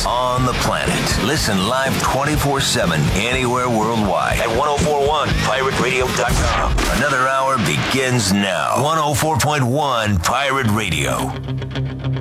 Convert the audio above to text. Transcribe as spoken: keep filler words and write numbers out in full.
on the planet. Listen live twenty-four seven anywhere worldwide at ten forty-one pirate radio dot com. Another hour begins now. one oh four point one Pirate Radio.